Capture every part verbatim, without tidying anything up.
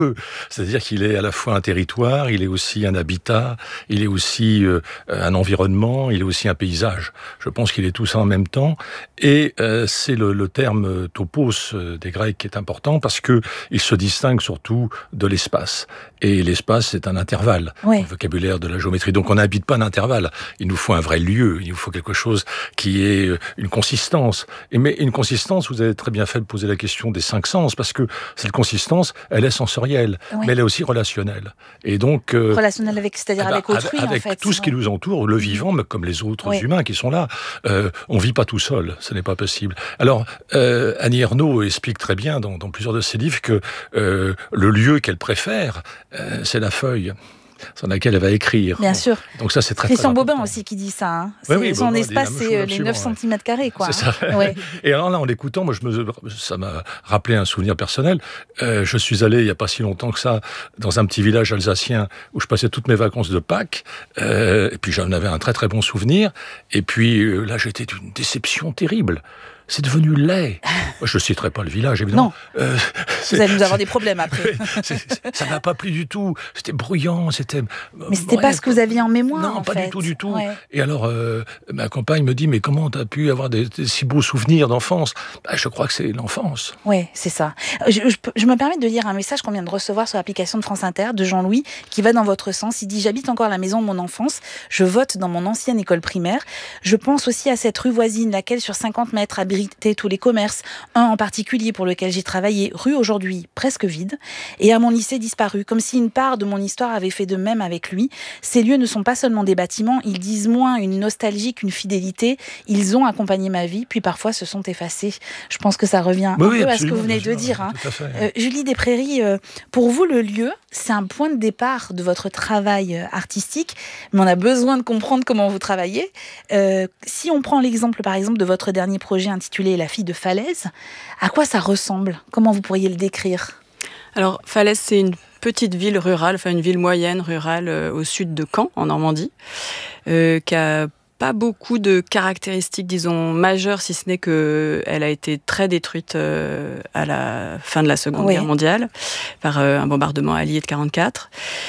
C'est-à-dire qu'il est à la fois un territoire, il est aussi un habitat, il est aussi euh, un environnement, il est aussi un paysage. Je pense qu'il est tout ça en même temps. Et euh, c'est le, le terme topos des Grecs qui est important parce que il se distingue surtout de l'espace. Et l'espace, c'est un intervalle, oui. dans le vocabulaire de la géométrie. Donc on n'habite pas un intervalle. Il nous faut un vrai lieu, il nous faut quelque chose qui ait une consistance. Et mais une consistance, vous avez très bien fait de poser la question des cinq sens, parce que cette consistance, elle est sensorielle, oui. mais elle est aussi relationnelle. Et donc euh, relationnelle avec, c'est-à-dire eh ben, avec autrui, avec en fait. tout ce qui nous entoure, le vivant, mais comme les autres oui. humains qui sont là. Euh, on vit pas tout seul, ce n'est pas possible. Alors euh, Annie Ernaux explique très bien dans, dans plusieurs de ses livres que euh, le lieu qu'elle préfère, euh, c'est la feuille sur laquelle elle va écrire. Bien sûr. Donc ça, c'est très, Christian très Bobin important. aussi qui dit ça. Hein. Oui, oui, son Bobin espace, c'est chose, les neuf centimètres carrés. Quoi, c'est ça. Hein. Ouais. Et alors là, en l'écoutant, moi, je me, ça m'a rappelé un souvenir personnel. Euh, je suis allé, il n'y a pas si longtemps que ça, dans un petit village alsacien où je passais toutes mes vacances de Pâques. Euh, et puis j'en avais un très très bon souvenir. Et puis euh, là, j'étais d'une déception terrible. C'est devenu laid. Je ne citerai pas le village, évidemment. Non. Euh, Vous allez nous avoir des problèmes après. c'est, c'est, ça ne m'a pas plu du tout. C'était bruyant, c'était... Mais ce n'était pas ce que vous aviez en mémoire, Non, en pas fait. du tout, du tout. Ouais. Et alors, euh, ma compagne me dit, mais comment tu as pu avoir des, des si beaux souvenirs d'enfance ? Bah, je crois que c'est l'enfance. Oui, c'est ça. Je, je, je me permets de lire un message qu'on vient de recevoir sur l'application de France Inter, de Jean-Louis, qui va dans votre sens. Il dit « J'habite encore à la maison de mon enfance. Je vote dans mon ancienne école primaire. Je pense aussi à cette rue voisine, laquelle, sur cinquante mètres, abritait tous les commerces, un en particulier pour lequel j'ai travaillé, rue aujourd'hui presque vide, et à mon lycée disparu, comme si une part de mon histoire avait fait de même avec lui. Ces lieux ne sont pas seulement des bâtiments, ils disent moins une nostalgie qu'une fidélité. Ils ont accompagné ma vie, puis parfois se sont effacés. » Je pense que ça revient oui, un oui, peu à ce que vous venez de sûr, dire. Hein. Euh, Julie Desprairies, euh, pour vous, le lieu, c'est un point de départ de votre travail euh, artistique, mais on a besoin de comprendre comment vous travaillez. Euh, si on prend l'exemple, par exemple, de votre dernier projet intitulé « La fille de Falaise », à quoi ça ressemble ? Comment vous pourriez le décrire ? Alors, Falaise, c'est une petite ville rurale, enfin une ville moyenne rurale euh, au sud de Caen, en Normandie, euh, qui a pas beaucoup de caractéristiques, disons, majeures, si ce n'est qu'elle a été très détruite euh, à la fin de la Seconde oui. Guerre mondiale par euh, un bombardement allié de quarante-quatre.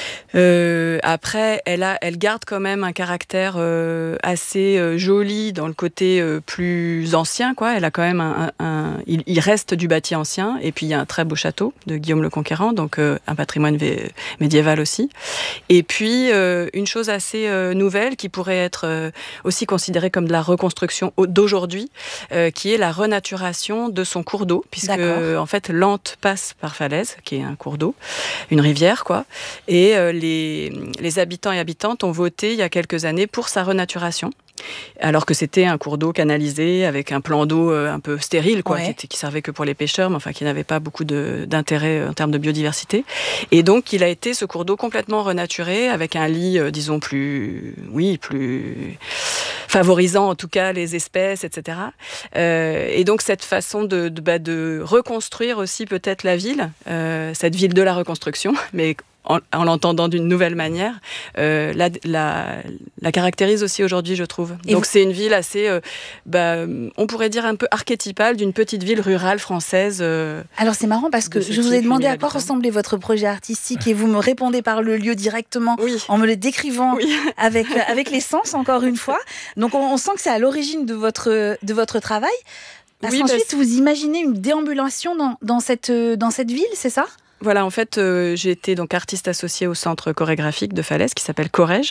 Euh, après, elle, a, elle garde quand même un caractère euh, assez euh, joli dans le côté euh, plus ancien, quoi. Elle a quand même un, un, un il, il reste du bâti ancien, et puis il y a un très beau château de Guillaume le Conquérant, donc euh, un patrimoine vé- médiéval aussi. Et puis euh, une chose assez euh, nouvelle qui pourrait être euh, aussi considérée comme de la reconstruction d'aujourd'hui, euh, qui est la renaturation de son cours d'eau, puisque euh, en fait Lente passe par Falaise, qui est un cours d'eau, une rivière, quoi, et euh, Les, les habitants et habitantes ont voté il y a quelques années pour sa renaturation, alors que c'était un cours d'eau canalisé avec un plan d'eau un peu stérile, quoi, ouais. qui, était, qui servait que pour les pêcheurs, mais enfin qui n'avait pas beaucoup de, d'intérêt en termes de biodiversité. Et donc il a été ce cours d'eau complètement renaturé avec un lit, euh, disons plus, oui, plus favorisant en tout cas les espèces, et cetera. Euh, et donc cette façon de, de, bah, de reconstruire aussi peut-être la ville, euh, cette ville de la reconstruction, mais En, en l'entendant d'une nouvelle manière, euh, la, la, la caractérise aussi aujourd'hui, je trouve. Et Donc vous... c'est une ville assez, euh, bah, on pourrait dire un peu archétypale d'une petite ville rurale française. Euh, Alors c'est marrant parce que je vous ai demandé à quoi ressemblait votre projet artistique et vous me répondez par le lieu directement, oui. en me le décrivant oui. avec, avec les sens, encore une fois. Donc on, on sent que c'est à l'origine de votre, de votre travail. Parce oui, qu'ensuite, bah, vous imaginez une déambulation dans, dans, cette, dans cette ville, c'est ça ? Voilà, en fait, euh, j'ai été donc artiste associée au centre chorégraphique de Falaise, qui s'appelle Corrège,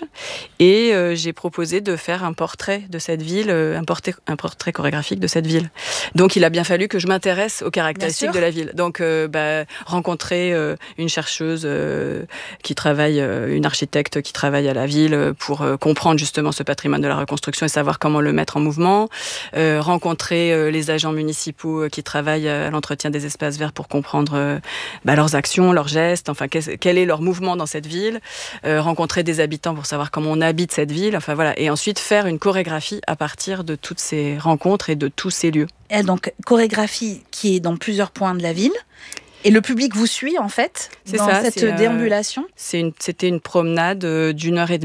et euh, j'ai proposé de faire un portrait de cette ville, euh, un, portrait, un portrait chorégraphique de cette ville. Donc, il a bien fallu que je m'intéresse aux caractéristiques de la ville. Donc, euh, bah, rencontrer euh, une chercheuse euh, qui travaille, euh, une architecte qui travaille à la ville pour euh, comprendre justement ce patrimoine de la reconstruction et savoir comment le mettre en mouvement. Euh, rencontrer euh, les agents municipaux qui travaillent à l'entretien des espaces verts pour comprendre euh, bah, leurs actions, leurs gestes, enfin quel est leur mouvement dans cette ville, euh, rencontrer des habitants pour savoir comment on habite cette ville, enfin voilà, et ensuite faire une chorégraphie à partir de toutes ces rencontres et de tous ces lieux. Et donc chorégraphie qui est dans plusieurs points de la ville. Et le public vous suit en fait c'est dans ça, cette c'est, déambulation. euh, c'est une, c'était une promenade euh, d'une heure et demie.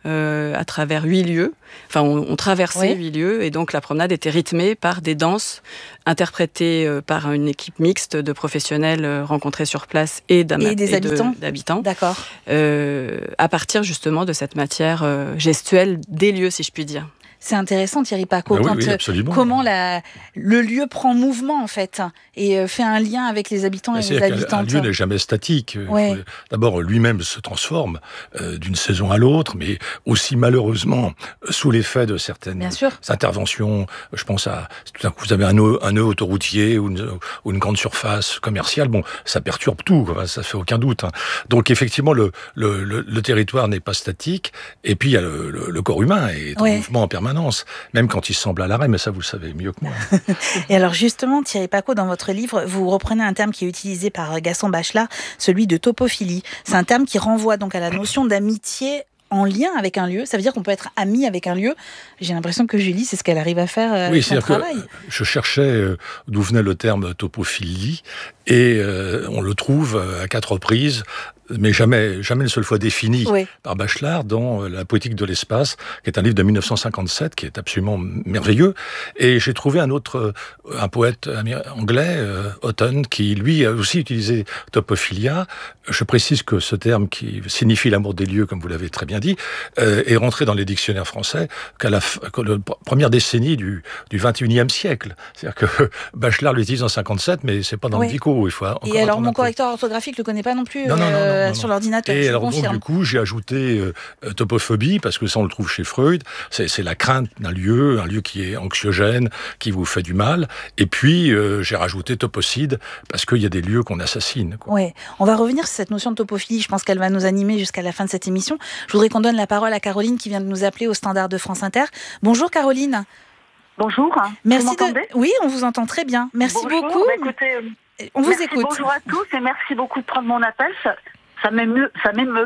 euh, à travers huit lieux. Enfin, on, on traversait huit oui. lieux, et donc la promenade était rythmée par des danses interprétées euh, par une équipe mixte de professionnels euh, rencontrés sur place et, et des et habitants. De, d'habitants. D'accord. Euh, à partir justement de cette matière euh, gestuelle des lieux, si je puis dire. C'est intéressant, Thierry Pacaud, ben quand, oui, oui, comment la, le lieu prend mouvement, en fait, et fait un lien avec les habitants et les habitantes. Un lieu n'est jamais statique. Ouais. D'abord, lui-même se transforme euh, d'une saison à l'autre, mais aussi malheureusement sous l'effet de certaines interventions. Je pense à, tout d'un coup, vous avez un nœud, un nœud autoroutier ou une, ou une grande surface commerciale. Bon, ça perturbe tout, quoi, ça fait aucun doute. Hein. Donc, effectivement, le, le, le, le territoire n'est pas statique. Et puis, il y a le, le, le corps humain est en ouais. mouvement en permanence. Même quand il semble à l'arrêt, mais ça vous le savez mieux que moi. Et alors justement, Thierry Pacaud, dans votre livre, vous reprenez un terme qui est utilisé par Gaston Bachelard, celui de topophilie. C'est un terme qui renvoie donc à la notion d'amitié en lien avec un lieu. Ça veut dire qu'on peut être ami avec un lieu. J'ai l'impression que Julie, c'est ce qu'elle arrive à faire avec oui, son travail. Que je cherchais euh, d'où venait le terme topophilie, et euh, on le trouve à quatre reprises, mais jamais, jamais une seule fois défini oui. par Bachelard dans La poétique de l'espace, qui est un livre de mille neuf cent cinquante-sept, qui est absolument merveilleux. Et j'ai trouvé un autre, un poète anglais, euh, Houghton, qui lui a aussi utilisé topophilia. Je précise que ce terme, qui signifie l'amour des lieux, comme vous l'avez très bien dit, euh, est rentré dans les dictionnaires français qu'à la, qu'à la première décennie du, du vingt et unième siècle. C'est-à-dire que Bachelard l'utilise en cinquante-sept, mais c'est pas dans oui. le Vico. Il faut Et alors, mon correcteur orthographique le connaît pas non plus. Non, non, non, non. Euh, sur l'ordinateur, et je alors, confirme. Donc, du coup, j'ai ajouté euh, topophobie, parce que ça, on le trouve chez Freud. C'est, c'est la crainte d'un lieu, un lieu qui est anxiogène, qui vous fait du mal. Et puis, euh, j'ai rajouté topocide, parce qu'il y a des lieux qu'on assassine. Oui, on va revenir sur cette notion de topophilie. Je pense qu'elle va nous animer jusqu'à la fin de cette émission. Je voudrais qu'on donne la parole à Caroline, qui vient de nous appeler au standard de France Inter. Bonjour, Caroline. Bonjour. Merci vous m'entendez ? de... Oui, on vous entend très bien. Merci Bonjour, beaucoup. Bah écoutez, on vous merci, écoute. Bonjour à tous et merci beaucoup de prendre mon appel. Ça... Ça m'émeut, ça m'émeut.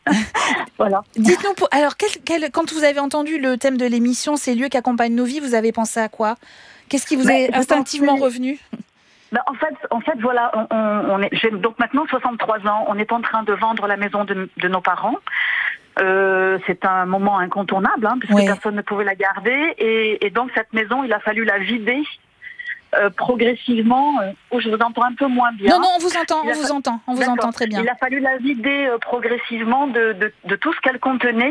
Voilà. Dites-nous, pour... alors, quel, quel, quand vous avez entendu le thème de l'émission, ces lieux qui accompagnent nos vies, vous avez pensé à quoi ? Qu'est-ce qui vous est instinctivement pensé... revenu ? Ben, en fait, en fait, voilà, on, on est, j'ai donc maintenant soixante-trois ans. On est en train de vendre la maison de, de nos parents. Euh, c'est un moment incontournable, hein, puisque oui. personne ne pouvait la garder. Et, et donc cette maison, il a fallu la vider. Euh, progressivement, euh, où je vous entends un peu moins bien. Non, non, on vous entend, on vous fa... entend, on vous D'accord. entend très bien. Il a fallu la vider euh, progressivement de, de, de tout ce qu'elle contenait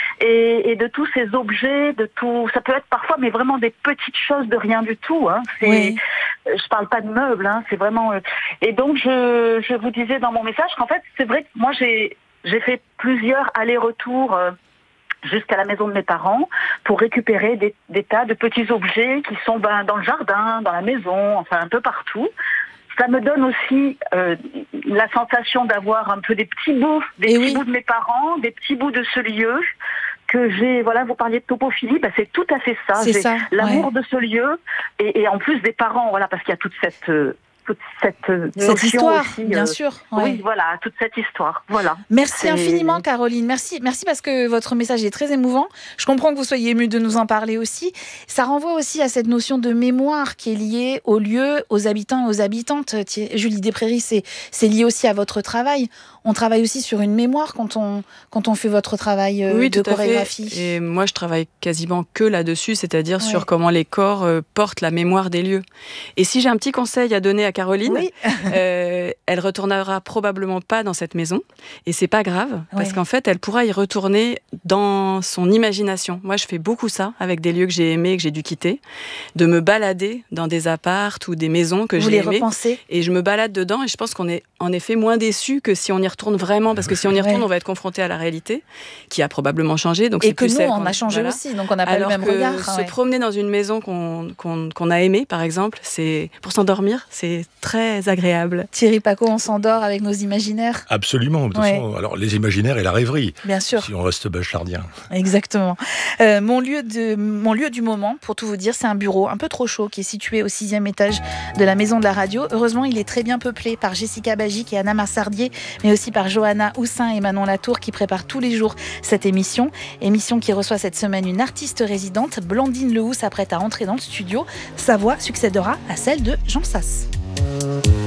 et, et de tous ces objets, de tout. Ça peut être parfois, mais vraiment des petites choses de rien du tout. Hein. C'est, oui. euh, je parle pas de meubles, hein, c'est vraiment. Euh... Et donc, je, je vous disais dans mon message qu'en fait, c'est vrai que moi, j'ai, j'ai fait plusieurs allers-retours. Euh, jusqu'à la maison de mes parents pour récupérer des, des tas de petits objets qui sont ben, dans le jardin, dans la maison, enfin un peu partout. Ça me donne aussi euh, la sensation d'avoir un peu des petits bouts, des Et petits oui. bouts de mes parents, des petits bouts de ce lieu que j'ai. Voilà, vous parliez de topophilie, ben c'est tout à fait ça. C'est j'ai ça, l'amour ouais. de ce lieu et, et en plus des parents, voilà, parce qu'il y a toute cette euh, toute cette, cette histoire, aussi, bien euh, sûr. Ouais. Oui, voilà, toute cette histoire. Voilà. Merci C'est... infiniment, Caroline. Merci, merci parce que votre message est très émouvant. Je comprends que vous soyez émue de nous en parler aussi. Ça renvoie aussi à cette notion de mémoire qui est liée aux lieux, aux habitants et aux habitantes. Julie Desprairies, c'est, c'est lié aussi à votre travail. On travaille aussi sur une mémoire quand on, quand on fait votre travail oui, de tout à chorégraphie. Fait. Et moi, je travaille quasiment que là-dessus, c'est-à-dire ouais. sur comment les corps euh, portent la mémoire des lieux. Et si j'ai un petit conseil à donner à Caroline, oui. euh, elle retournera probablement pas dans cette maison. Et c'est pas grave, ouais. parce qu'en fait, elle pourra y retourner dans son imagination. Moi, je fais beaucoup ça avec des lieux que j'ai aimés, que j'ai dû quitter, de me balader dans des appartes ou des maisons que Vous j'ai les aimées. Repensez. Et je me balade dedans et je pense qu'on est en effet moins déçus que si on y retourne vraiment, parce que si on y retourne, ouais. on va être confronté à la réalité, qui a probablement changé. Donc et c'est que plus nous, on a changé voilà. aussi, donc on n'a pas Alors le même que regard. Se ouais. promener dans une maison qu'on, qu'on, qu'on a aimée, par exemple, c'est, pour s'endormir, c'est très agréable. Thierry Pacaud, on s'endort avec nos imaginaires. Absolument. De toute ouais. façon, alors les imaginaires et la rêverie. Bien sûr. Si on reste bachelardien. Exactement. Euh, mon, lieu de, mon lieu du moment, pour tout vous dire, c'est un bureau un peu trop chaud qui est situé au sixième étage de la maison de la radio. Heureusement, il est très bien peuplé par Jessica Bagic et Anna Marsardier, mais aussi par Johanna Houssin et Manon Latour qui préparent tous les jours cette émission. Émission qui reçoit cette semaine une artiste résidente. Blandine Lehou s'apprête à entrer dans le studio. Sa voix succédera à celle de Jean Sas.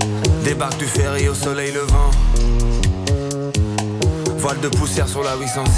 Débarque du ferry au soleil levant. Voile de poussière sur la huit cent six.